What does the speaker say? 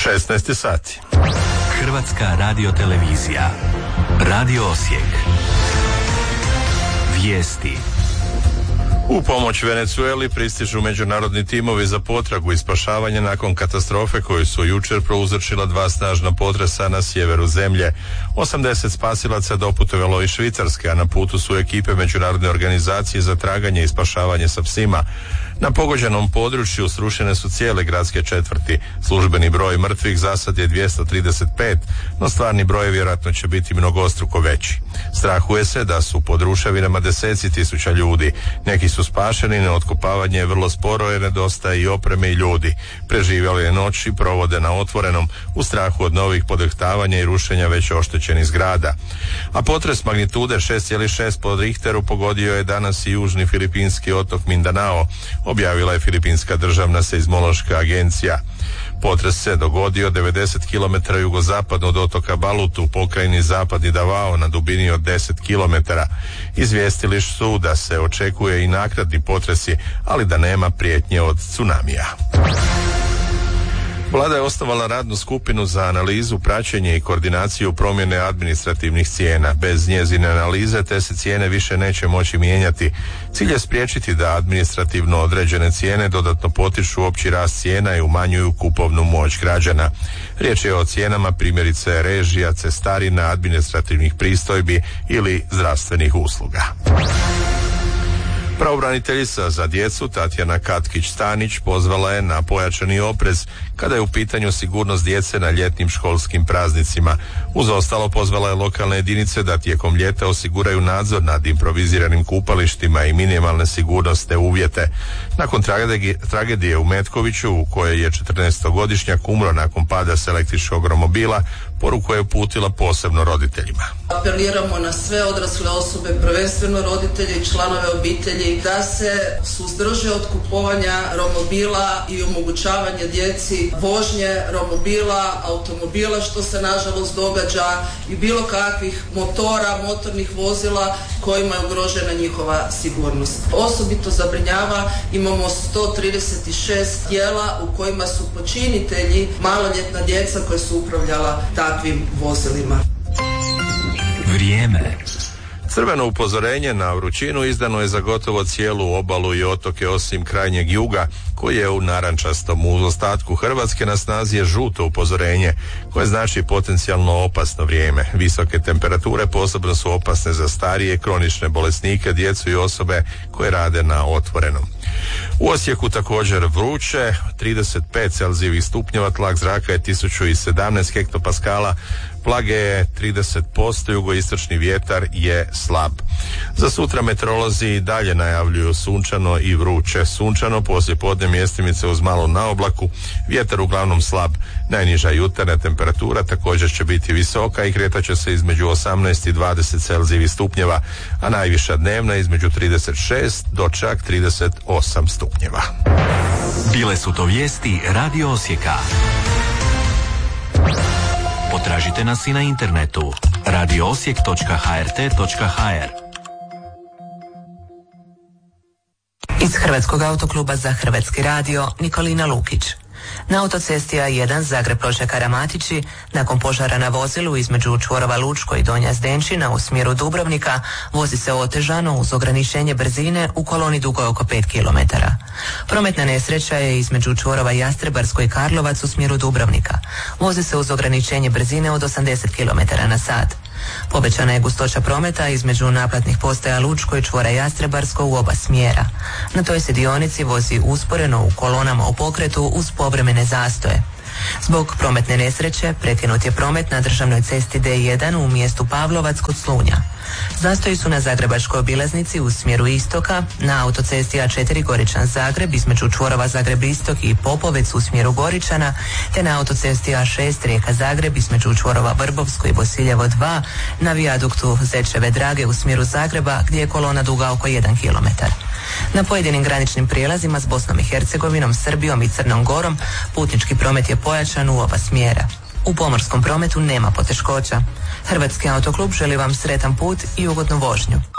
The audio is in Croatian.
16 sati. Hrvatska radiotelevizija. Radio Osijek. Vijesti. U pomoć Venezueli pristižu međunarodni timovi za potragu i spašavanje nakon katastrofe koju su jučer prouzročila 2 snažna potresa na sjeveru zemlje. 80 spasilaca doputovalo iz Švicarske, a na putu su ekipe međunarodne organizacije za traganje i spašavanje sa psima. Na pogođenom području srušene su cijele gradske četvrti. Službeni broj mrtvih za sad je 235, no stvarni broj vjerojatno će biti mnogostruko veći. Strahuje se da su pod ruševinama deseci tisuća ljudi. Neki su spašeni, no otkopavanje je vrlo sporo jer nedostaje i opreme i ljudi. Preživjeli je noći, provode na otvorenom, u strahu od novih podrhtavanja i rušenja već oštećenih zgrada. A potres magnitude 6,6 po Richteru pogodio je danas i južni filipinski otok Mindanao, objavila je Filipinska državna seizmološka agencija. Potres se dogodio 90 km jugozapadno od otoka Balut u pokrajini zapadni Davao na dubini od 10 km. Izvijestili su da se očekuje i naknadni potresi, ali da nema prijetnje od tsunamija. Vlada je osnovala radnu skupinu za analizu, praćenje i koordinaciju promjene administrativnih cijena. Bez njezine analize te se cijene više neće moći mijenjati. Cilj je spriječiti da administrativno određene cijene dodatno potiču opći rast cijena i umanjuju kupovnu moć građana. Riječ je o cijenama primjerice režija, cestarina, administrativnih pristojbi ili zdravstvenih usluga. Pravobraniteljica za djecu Tatjana Katkić-Stanić pozvala je na pojačani oprez kada je u pitanju sigurnost djece na ljetnim školskim praznicima. Uz ostalo pozvala je lokalne jedinice da tijekom ljeta osiguraju nadzor nad improviziranim kupalištima i minimalne sigurnosne uvjete. Nakon tragedije u Metkoviću u kojoj je 14-godišnjak umro nakon pada s električnog romobila, poruku je uputila posebno roditeljima. Apeliramo na sve odrasle osobe, prvenstveno roditelje i članove obitelji, da se suzdrže od kupovanja romobila i omogućavanja djeci vožnje romobila, automobila, što se nažalost događa, i bilo kakvih motora, motornih vozila kojima je ugrožena njihova sigurnost. Osobito zabrinjava, imamo 136 djela u kojima su počinitelji maloljetna djeca koja su upravljala takvim vozilima. Vrijeme. Crveno upozorenje na vrućinu izdano je za gotovo cijelu obalu i otoke osim krajnjeg juga, koji je u narančastom. U ostatku Hrvatske na snazi je žuto upozorenje, koje znači potencijalno opasno vrijeme. Visoke temperature posebno su opasne za starije, kronične bolesnike, djecu i osobe koje rade na otvorenom. U Osijeku također vruće, 35 celzijevih stupnjeva, tlak zraka je 1017 hektopaskala, vlage je 30%, jugoistočni vjetar je slab. Za sutra meteorolozi i dalje najavljuju sunčano i vruće. Sunčano, poslijepodne mjestimice uz malo na oblaku, vjetar uglavnom slab. Najniža jutarnja temperatura također će biti visoka i kretat će se između 18 i 20 celzijevih stupnjeva, a najviša dnevna između 36 do čak 38 stupnjeva. Bile su to vijesti Radio Osijeka. Potražite nas i na internetu radioosijek.hrt.hr. Iz Hrvatskog autokluba za Hrvatski radio Nikolina Lukić. Na autocesti A1 Zagreb-Ploče-Karamatići nakon požara na vozilu između čvorova Lučko i Donja Zdenčina u smjeru Dubrovnika vozi se otežano uz ograničenje brzine u koloni dugoj oko 5 km. Prometna nesreća je između čvorova Jastrebarsko i Karlovac u smjeru Dubrovnika. Vozi se uz ograničenje brzine od 80 km/h. Povećana je gustoća prometa između naplatnih postaja Lučko i čvora Jastrebarsko u oba smjera. Na toj se dionici vozi usporeno u kolonama u pokretu uz povremene zastoje. Zbog prometne nesreće prekinut je promet na državnoj cesti D1 u mjestu Pavlovac kod Slunja. Zastoji su na zagrebačkoj obilaznici u smjeru istoka, na autocesti A4 Goričan-Zagreb između čvorova Zagreb-Istok i Popovec u smjeru Goričana, te na autocesti A6 Rijeka-Zagreb između čvorova Vrbovsko i Bosiljevo 2, na vijaduktu Zečeve Drage u smjeru Zagreba gdje je kolona duga oko 1 km. Na pojedinim graničnim prijelazima s Bosnom i Hercegovinom, Srbijom i Crnom Gorom putnički promet je pojačan u oba smjera. U pomorskom prometu nema poteškoća. Hrvatski autoklub želi vam sretan put i ugodnu vožnju.